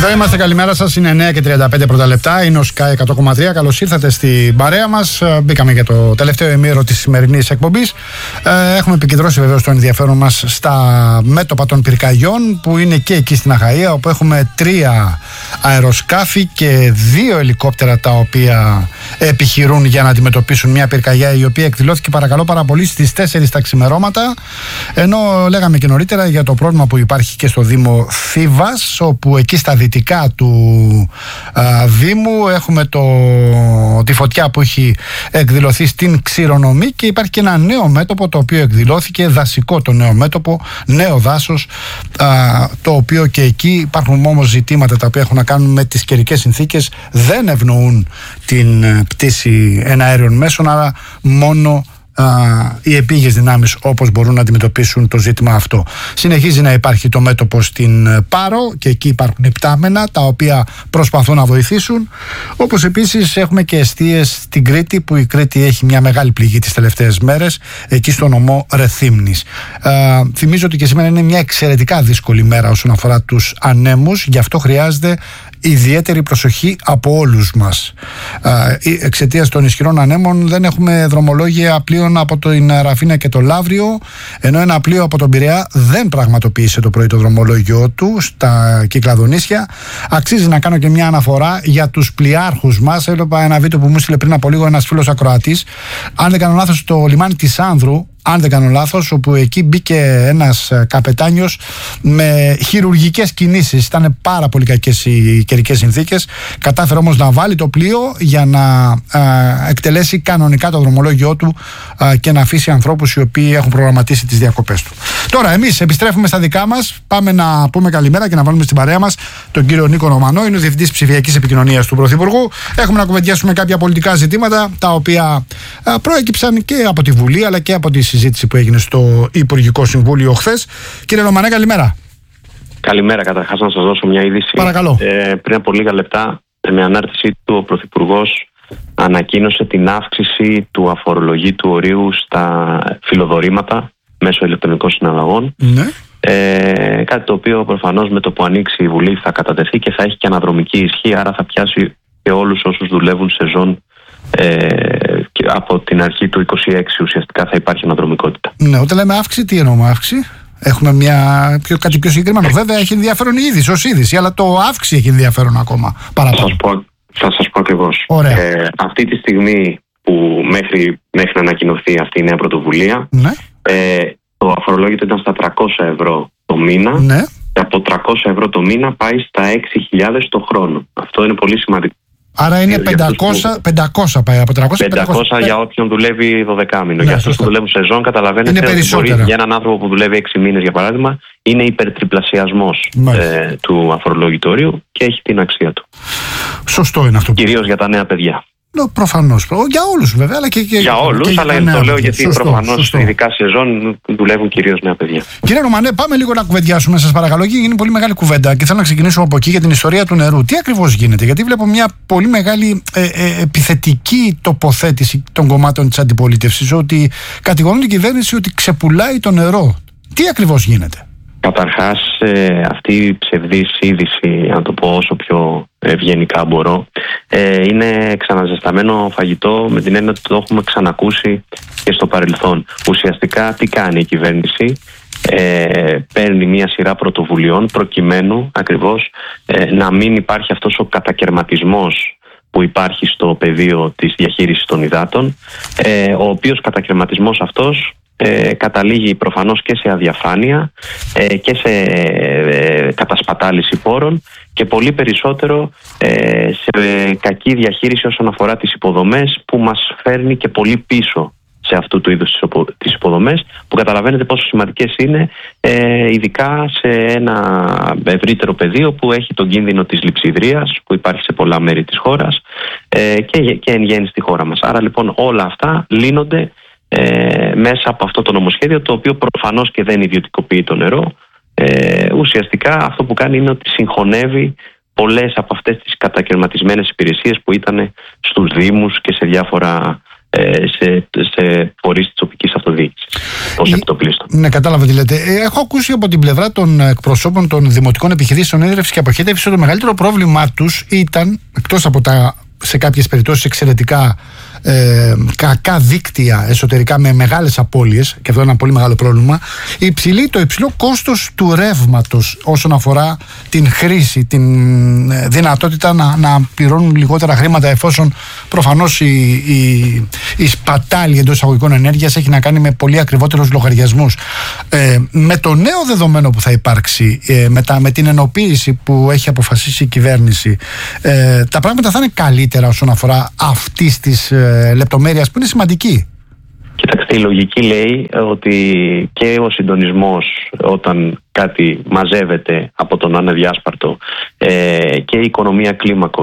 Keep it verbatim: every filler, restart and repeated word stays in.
Εδώ είμαστε, καλημέρα σας. Είναι εννιά και τριάντα πέντε πρώτα λεπτά. Είναι ο Sky εκατό κόμμα τρία. Καλώς ήρθατε στην παρέα μας. Μπήκαμε για το τελευταίο ημίωρο της σημερινής εκπομπής. Έχουμε επικεντρώσει βεβαίως το ενδιαφέρον μας στα μέτωπα των πυρκαγιών που είναι και εκεί στην Αχαΐα, όπου έχουμε τρία αεροσκάφη και δύο ελικόπτερα τα οποία επιχειρούν για να αντιμετωπίσουν μια πυρκαγιά η οποία εκδηλώθηκε, παρακαλώ πάρα πολύ, στις τέσσερις τα ξημερώματα. Ενώ λέγαμε και νωρίτερα για το πρόβλημα που υπάρχει και στο Δήμο Θήβας, όπου εκεί στα δυτικά του α, Δήμου έχουμε το, τη φωτιά που έχει εκδηλωθεί στην Ξηρονομή και υπάρχει και ένα νέο μέτωπο το οποίο εκδηλώθηκε, δασικό το νέο μέτωπο, νέο δάσος, α, το οποίο και εκεί υπάρχουν όμως ζητήματα τα οποία έχουν να κάνουν με τις καιρικές συνθήκες, δεν ευνοούν την πτήση εναέριων μέσων, άρα μόνο Uh, οι επίγειες δυνάμεις όπως μπορούν να αντιμετωπίσουν το ζήτημα αυτό. Συνεχίζει να υπάρχει το μέτωπο στην Πάρο και εκεί υπάρχουν υπτάμενα τα οποία προσπαθούν να βοηθήσουν, όπως επίσης έχουμε και εστίες στην Κρήτη, που η Κρήτη έχει μια μεγάλη πληγή τις τελευταίες μέρες εκεί στο νομό Ρεθύμνης. uh, Θυμίζω ότι και σήμερα είναι μια εξαιρετικά δύσκολη μέρα όσον αφορά τους ανέμους, γι' αυτό χρειάζεται ιδιαίτερη προσοχή από όλους μας. Uh, εξαιτίας των ισχυρών ανέμων δεν έχουμε δρομολόγια πλοίων από την Ραφίνα και το Λαύριο, ενώ ένα πλοίο από τον Πειραιά δεν πραγματοποίησε το πρωί το δρομολόγιο του στα Κυκλαδονήσια. Αξίζει να κάνω και μια αναφορά για τους πλοιάρχους μας. Έλεπα ένα βίντεο που μου στείλε πριν από λίγο ένας φίλος ακροατής, αν δεν κάνω λάθος, στο λιμάνι της Άνδρου, αν δεν κάνω λάθος, όπου εκεί μπήκε ένας καπετάνιος με χειρουργικές κινήσεις. Ήταν πάρα πολύ κακές οι καιρικές συνθήκες. Κατάφερε όμως να βάλει το πλοίο για να α, εκτελέσει κανονικά το δρομολόγιο του α, και να αφήσει ανθρώπους οι οποίοι έχουν προγραμματίσει τις διακοπές του. Τώρα εμείς επιστρέφουμε στα δικά μας. Πάμε να πούμε καλημέρα και να βάλουμε στην παρέα μας τον κύριο Νίκο Ρωμανό. Είναι ο Διευθυντής Ψηφιακής Επικοινωνίας του Πρωθυπουργού. Έχουμε να κουβεντιάσουμε κάποια πολιτικά ζητήματα τα οποία α, προέκυψαν και από τη Βουλή αλλά και από τη συζήτηση που έγινε στο Υπουργικό Συμβούλιο χθες. Κύριε Ρωμανέ, καλημέρα. Καλημέρα. Καταρχάς να σας δώσω μια είδηση. Παρακαλώ. Ε, πριν από λίγα λεπτά, με ανάρτησή του, ο Πρωθυπουργός ανακοίνωσε την αύξηση του αφορολογήτου ορίου στα φιλοδορήματα μέσω ηλεκτρονικών συναλλαγών. Ναι. Ε, κάτι το οποίο προφανώς με το που ανοίξει η Βουλή θα κατατεθεί και θα έχει και αναδρομική ισχύ, άρα θα πιάσει και όλους όσους δουλεύουν σε ζών. Ε, και από την αρχή του είκοσι έξι ουσιαστικά θα υπάρχει αναδρομικότητα. Ναι, όταν λέμε αύξηση, τι εννοούμε αύξηση? Έχουμε μια, πιο, κάτι πιο συγκεκριμένο. Βέβαια έχει ενδιαφέρον η είδηση ως είδηση, αλλά το αύξηση έχει ενδιαφέρον ακόμα παραπάνω. Θα σας πω, θα σας πω ακριβώς. Ε, αυτή τη στιγμή που μέχρι, μέχρι να ανακοινωθεί αυτή η νέα πρωτοβουλία, ναι. ε, το αφορολόγητο ήταν στα τριακόσια ευρώ το μήνα, ναι. Και από τριακόσια ευρώ το μήνα πάει στα έξι χιλιάδες το χρόνο. Αυτό είναι πολύ σημαντικό. Άρα είναι πεντακόσια, πεντακόσια πάει από τριακόσια. πεντακόσια για όποιον δουλεύει δωδεκάμηνο. Ναι, για αυτούς που δουλεύουν σε ζώνη, καταλαβαίνετε ότι μπορεί, για έναν άνθρωπο που δουλεύει έξι μήνες, για παράδειγμα, είναι υπερτριπλασιασμός ε, του αφορολόγητου και έχει την αξία του. Σωστό είναι αυτό. Κυρίως για τα νέα παιδιά. Προφανώς. Για όλους βέβαια. Αλλά και, και, για όλους, αλλά το λέω παιδιά. Γιατί προφανώς ειδικά σε ζώνη δουλεύουν κυρίως νέα παιδιά. Κύριε Ρωμανέ, πάμε λίγο να κουβεντιάσουμε, σας παρακαλώ. Είναι πολύ μεγάλη κουβέντα και θέλω να ξεκινήσουμε από εκεί για την ιστορία του νερού. Τι ακριβώς γίνεται? Γιατί βλέπω μια πολύ μεγάλη ε, ε, επιθετική τοποθέτηση των κομμάτων της αντιπολίτευσης, ότι κατηγορούν την κυβέρνηση ότι ξεπουλάει το νερό. Τι ακριβώς γίνεται? Καταρχάς, ε, αυτή η ψευδής είδηση, αν το πω όσο πιο ευγενικά μπορώ, ε, είναι ξαναζεσταμένο φαγητό, με την έννοια ότι το έχουμε ξανακούσει και στο παρελθόν. Ουσιαστικά τι κάνει η κυβέρνηση? Ε, παίρνει μια σειρά πρωτοβουλειών προκειμένου ακριβώς ε, να μην υπάρχει αυτός ο κατακερματισμός που υπάρχει στο πεδίο της διαχείρισης των υδάτων, ε, ο οποίος κατακερματισμός αυτός Ε, καταλήγει προφανώς και σε αδιαφάνεια ε, και σε ε, κατασπατάληση πόρων και πολύ περισσότερο ε, σε κακή διαχείριση όσον αφορά τις υποδομές, που μας φέρνει και πολύ πίσω σε αυτού του είδους τις υποδομές, που καταλαβαίνετε πόσο σημαντικές είναι, ε, ειδικά σε ένα ευρύτερο πεδίο που έχει τον κίνδυνο της λειψιδρίας που υπάρχει σε πολλά μέρη της χώρας ε, και, και εν γέννη στη χώρα μας. Άρα λοιπόν όλα αυτά λύνονται Ε, μέσα από αυτό το νομοσχέδιο, το οποίο προφανώς και δεν ιδιωτικοποιεί το νερό. Ε, ουσιαστικά αυτό που κάνει είναι ότι συγχωνεύει πολλές από αυτές τις κατακαιρματισμένες υπηρεσίες που ήταν στους Δήμους και σε διάφορα σε, σε φορείς της τοπικής αυτοδιοίκησης ως επιτοπλίστων. Ναι, κατάλαβα τι λέτε. Έχω ακούσει από την πλευρά των εκπροσώπων των δημοτικών επιχειρήσεων έδρευσης και αποχέτευσης ότι το μεγαλύτερο πρόβλημά τους ήταν, εκτός από τα σε κάποιες περιπτώσεις εξαιρετικά ε, κακά δίκτυα εσωτερικά με μεγάλες απώλειες, και αυτό είναι ένα πολύ μεγάλο πρόβλημα, η υψηλή, το υψηλό κόστος του ρεύματος όσον αφορά την χρήση, την δυνατότητα να, να πληρώνουν λιγότερα χρήματα, εφόσον προφανώς η, η, η σπατάλη εντός εισαγωγικών ενέργειας έχει να κάνει με πολύ ακριβότερους λογαριασμούς. Ε, με το νέο δεδομένο που θα υπάρξει, ε, με, τα, με την ενοποίηση που έχει αποφασίσει η κυβέρνηση, ε, τα πράγματα θα είναι καλύτερα όσον αφορά αυτής της ε, λεπτομέρειας που είναι σημαντική. Κοιτάξτε, η λογική λέει ότι και ο συντονισμός όταν κάτι μαζεύεται από τον ανεδιάσπαρτο ε, και η οικονομία κλίμακος